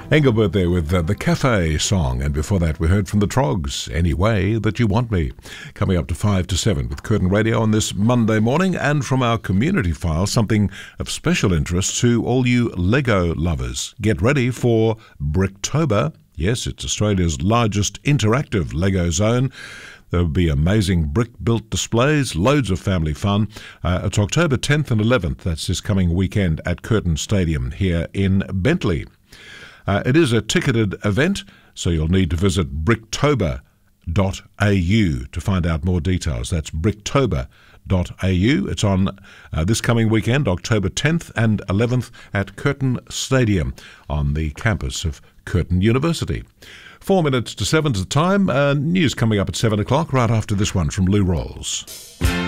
Engelbert there with the Cafe song, and before that we heard from the Trogs, Any Way That You Want Me. Coming up to 5 to 7 with Curtin Radio on this Monday morning, and from our community file, something of special interest to all you Lego lovers. Get ready for Bricktober. Yes, it's Australia's largest interactive Lego zone. There will be amazing brick-built displays, loads of family fun. It's October 10th and 11th. That's this coming weekend at Curtin Stadium here in Bentley. It is a ticketed event, so you'll need to visit bricktober.au to find out more details. That's bricktober.au. It's on this coming weekend, October 10th and 11th at Curtin Stadium on the campus of Curtin University. 4 minutes to 7's the time. News coming up at 7 o'clock, right after this one from Lou Rolls.